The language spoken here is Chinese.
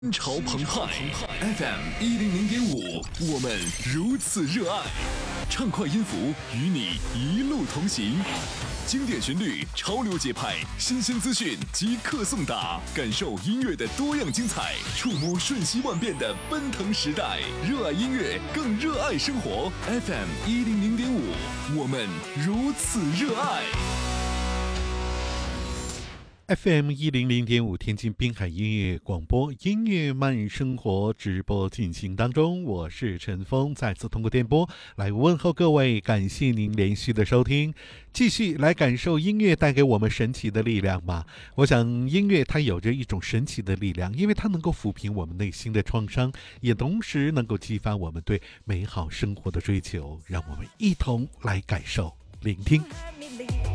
心潮澎湃 FM100.5，我们如此热爱，畅快音符与你一路同行，经典旋律，潮流节拍，新鲜资讯即刻送达，感受音乐的多样精彩，触摸瞬息万变的奔腾时代，热爱音乐，更热爱生活。FM100.5，我们如此热爱。 FM100.5天津滨海音乐广播，音乐慢生活直播进行当中，我是陈峰，再次通过电波来问候各位，感谢您连续的收听，继续来感受音乐带给我们神奇的力量吧。我想音乐它有着一种神奇的力量，因为它能够抚平我们内心的创伤，也同时能够激发我们对美好生活的追求，让我们一同来感受聆听。